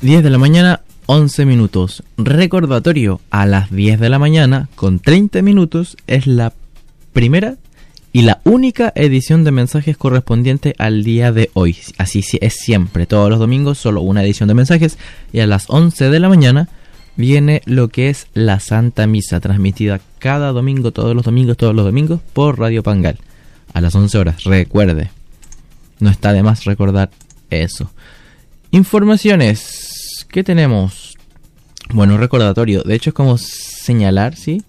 10 de la mañana, 11 minutos. Recordatorio, a las 10 de la mañana, con 30 minutos, es la primera y la única edición de mensajes correspondiente al día de hoy. Así es siempre, todos los domingos solo una edición de mensajes. Y a las 11 de la mañana viene lo que es la Santa Misa, transmitida cada domingo, todos los domingos, por Radio Pangal. A las 11 horas, recuerde. No está de más recordar eso. Informaciones. ¿Qué tenemos? Bueno, recordatorio. De hecho, es como señalar, ¿sí?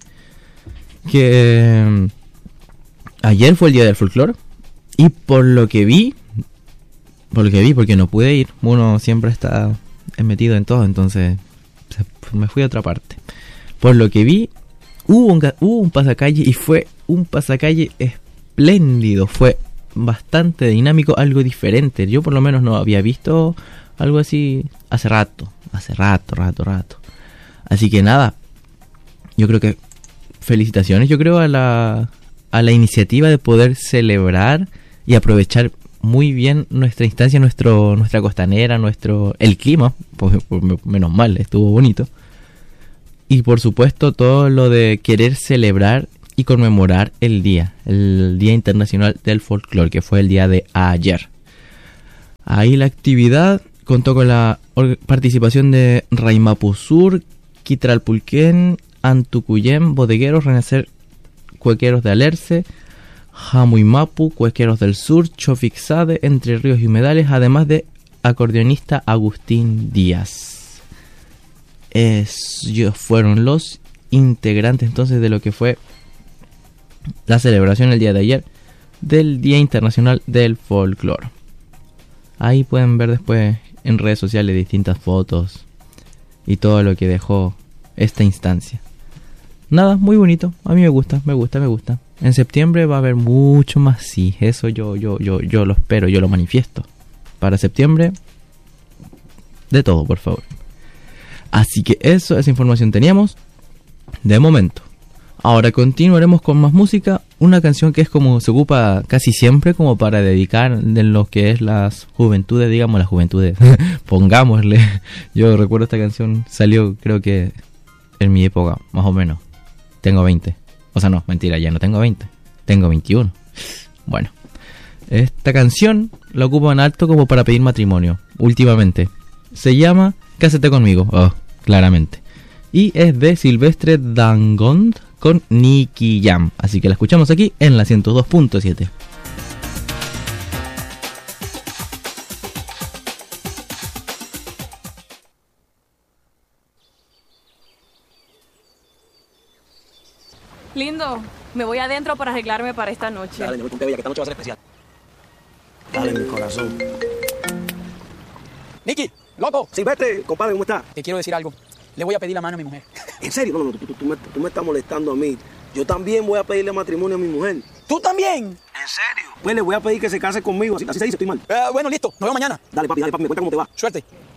Que ayer fue el día del folclore. Y por lo que vi, porque no pude ir. Uno siempre está metido en todo, entonces me fui a otra parte. Por lo que vi, hubo un pasacalle y fue un pasacalle espléndido. Fue bastante dinámico, algo diferente. Yo por lo menos no había visto algo así hace rato. Así que nada, yo creo que felicitaciones, yo creo a la iniciativa de poder celebrar y aprovechar muy bien nuestra instancia, nuestra costanera, el clima, pues, menos mal, estuvo bonito. Y por supuesto todo lo de querer celebrar y conmemorar el Día Internacional del Folclore, que fue el día de ayer. Ahí la actividad contó con la participación de Raimapu Sur, Quitralpulquén, Antucuyén, Bodegueros, Renacer, Cuequeros de Alerce, Jamuimapu, Cuequeros del Sur, Chofixade, Entre Ríos y Humedales, además de acordeonista Agustín Díaz. Ellos fueron los integrantes entonces de lo que fue la celebración el día de ayer del Día Internacional del Folclore. Ahí pueden ver después en redes sociales distintas fotos y todo lo que dejó esta instancia. Nada, muy bonito, a mí me gusta. En septiembre va a haber mucho más, sí, eso yo lo espero, yo lo manifiesto. Para septiembre, de todo, por favor. Así que esa información teníamos de momento. Ahora continuaremos con más música, una canción que es como se ocupa casi siempre como para dedicar en lo que es las juventudes, digamos las juventudes, pongámosle. Yo recuerdo esta canción, salió creo que en mi época, más o menos. Tengo 20, o sea no, mentira, ya no tengo 20, tengo 21. Bueno, esta canción la ocupo en alto como para pedir matrimonio, últimamente. Se llama Cásate conmigo, claramente. Y es de Silvestre Dangond con Nicky Jam. Así que la escuchamos aquí en la 102.7. Lindo, me voy adentro para arreglarme para esta noche. Dale, me voy con bella, que esta noche va a ser especial. Dale, mi corazón. Nicky, loco. Silvestre, compadre, ¿cómo está? Te quiero decir algo. Le voy a pedir la mano a mi mujer. ¿En serio? No, tú me estás molestando a mí. Yo también voy a pedirle matrimonio a mi mujer. ¿Tú también? ¿En serio? Pues le voy a pedir que se case conmigo. Así se dice, estoy mal. Bueno, listo. Nos vemos mañana. Dale, papi, me cuenta cómo te va. Suerte.